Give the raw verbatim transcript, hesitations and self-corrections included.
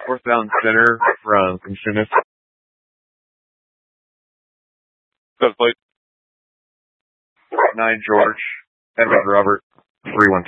Northbound Center from Consumist. That's plate. nine George, Edward Robert, three one three.